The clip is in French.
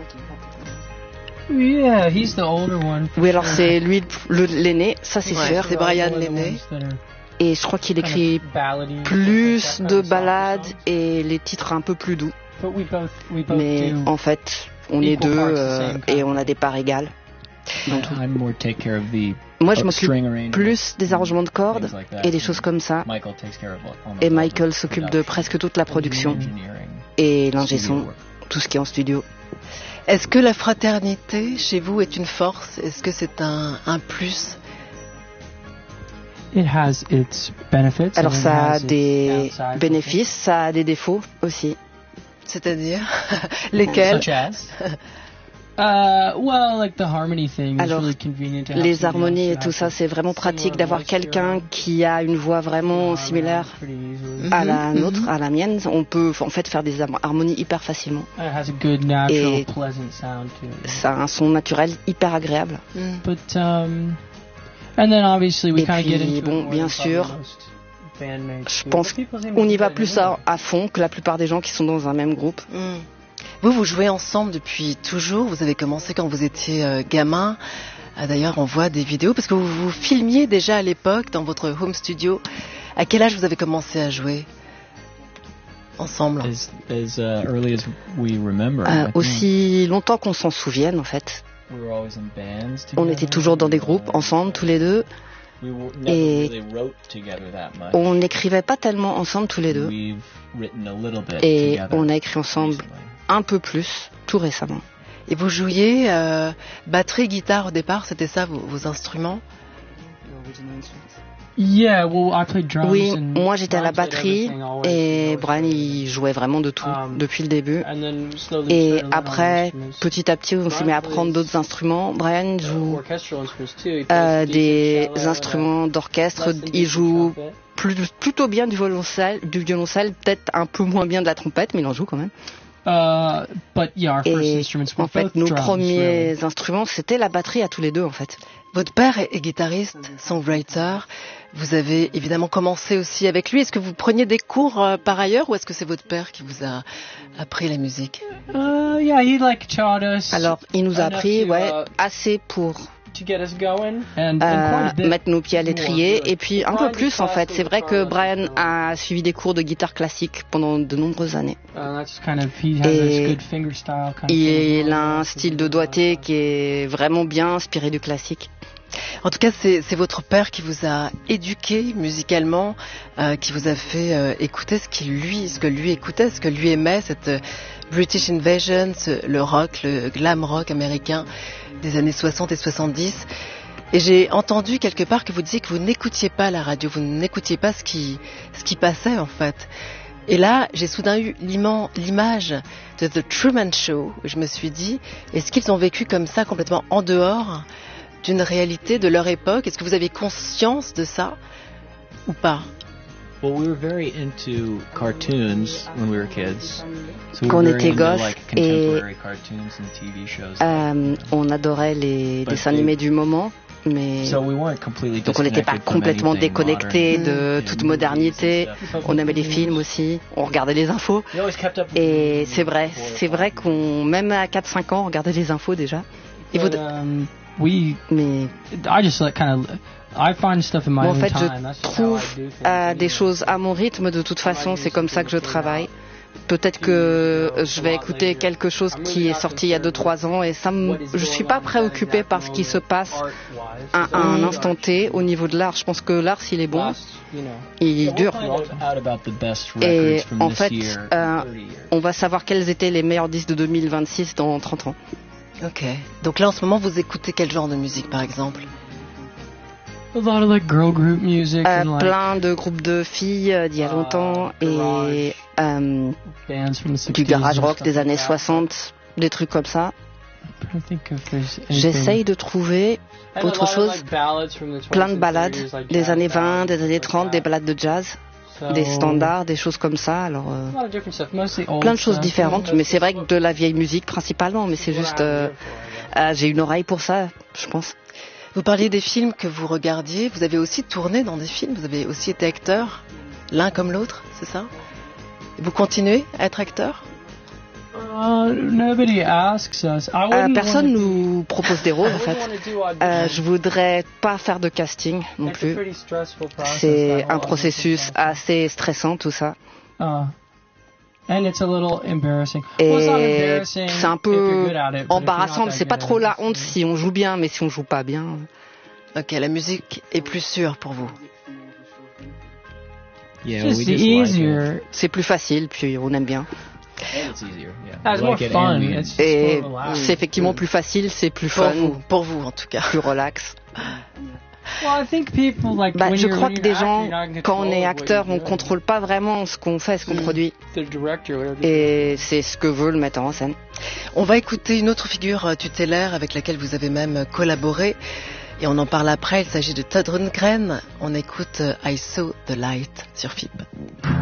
Yeah, he's the older one. Oui, alors c'est lui l'aîné, ça c'est sûr. C'est Brian l'aîné. Et je crois qu'il écrit plus de ballades et les titres un peu plus doux. Mais en fait, on est deux et on a des parts égales. Moi, je m'occupe plus des arrangements de cordes et des choses comme ça. Et Michael s'occupe de presque toute la production et l'ingé son, tout ce qui est en studio. Est-ce que la fraternité chez vous est une force? Est-ce que c'est un plus? Alors ça a des bénéfices, ça a des défauts aussi. C'est-à-dire lesquels? Alors, les harmonies et tout ça, c'est vraiment pratique d'avoir quelqu'un qui a une voix vraiment similaire à la nôtre, à la mienne. On peut en fait faire des harmonies hyper facilement. Et ça a un son naturel hyper agréable. Et puis, bon, bien sûr, je pense qu'on y va plus à fond que la plupart des gens qui sont dans un même groupe. Vous jouez ensemble depuis toujours. Vous avez commencé quand vous étiez gamin. D'ailleurs, on voit des vidéos parce que vous vous filmiez déjà à l'époque dans votre home studio. À quel âge vous avez commencé à jouer ensemble? Aussi longtemps qu'on s'en souvienne, en fait. On était toujours dans des groupes ensemble, tous les deux. Et on n'écrivait pas tellement ensemble tous les deux. Et on a écrit ensemble un peu plus tout récemment. Et vous jouiez batterie, guitare au départ, c'était ça vos instruments? Oui, moi j'étais à la batterie et Brian il jouait vraiment de tout depuis le début. Et après, petit à petit, on s'est mis à apprendre d'autres instruments. Brian joue des instruments d'orchestre. Il joue plutôt bien du violoncelle, peut-être un peu moins bien de la trompette, mais il en joue quand même. Et en fait, nos premiers instruments, c'était la batterie à tous les deux en fait. Votre père est guitariste, songwriter. Vous avez évidemment commencé aussi avec lui. Est-ce que vous preniez des cours par ailleurs ou est-ce que c'est votre père qui vous a appris la musique? Alors, il nous a appris, assez pour mettre nos pieds à l'étrier et puis un peu plus en fait. C'est vrai que Brian a suivi des cours de guitare classique pendant de nombreuses années. Et il a un style de doigté qui est vraiment bien inspiré du classique. En tout cas, c'est votre père qui vous a éduqué musicalement, qui vous a fait écouter ce que lui écoutait, ce que lui aimait, cette British Invasion, le rock, le glam rock américain des années 60 et 70. Et j'ai entendu quelque part que vous disiez que vous n'écoutiez pas la radio, vous n'écoutiez pas ce qui passait en fait. Et là, j'ai soudain eu l'image de The Truman Show, où je me suis dit, est-ce qu'ils ont vécu comme ça, complètement en dehors d'une réalité de leur époque? Est-ce que vous avez conscience de ça ou pas? Quand on était gosses et on adorait les dessins animés du moment, mais donc on n'était pas complètement déconnectés de toute modernité. On aimait les films aussi, on regardait les infos. Et c'est vrai qu'on, même à 4-5 ans, on regardait les infos déjà. Et vous, mais en fait, je trouve des choses à mon rythme. De toute façon, c'est comme ça que je travaille. Peut-être que je vais écouter quelque chose qui est sorti il y a 2-3 ans et je suis pas préoccupée par ce qui se passe à un instant T au niveau de l'art. Je pense que l'art, s'il est bon, il dure. Et en fait, on va savoir quels étaient les meilleurs disques de 2026 dans 30 ans. Ok. Donc là, en ce moment, vous écoutez quel genre de musique, par exemple? Plein de groupes de filles d'il y a longtemps et du garage rock des années 60, des trucs comme ça. J'essaye de trouver autre chose, plein de ballades des années 20, des années 30, des ballades de jazz, des standards, des choses comme ça. Alors plein de choses différentes, mais c'est vrai que de la vieille musique principalement, mais c'est juste j'ai une oreille pour ça, je pense. Vous parliez des films que vous regardiez, vous avez aussi tourné dans des films, vous avez aussi été acteur, l'un comme l'autre, c'est ça? Vous continuez à être acteur? Nobody asks us. Personne nous propose des rôles en fait. Je voudrais pas faire de casting non plus. C'est un processus assez stressant tout ça. And it's a little embarrassing. Et c'est un peu embarrassant, mais c'est pas trop la honte si on joue bien, mais si on joue pas bien. Ok, la musique est plus sûre pour vous. C'est plus facile, puis on aime bien. Et c'est effectivement plus facile, c'est plus fun. Pour vous en tout cas. Plus relax. Je crois que des gens, quand on est acteur, on contrôle pas vraiment ce qu'on fait, ce qu'on produit. Et c'est ce que veut le metteur en scène. On va écouter une autre figure tutélaire avec laquelle vous avez même collaboré. Et on en parle après, il s'agit de Todd Rundgren. On écoute I Saw the Light sur FIP.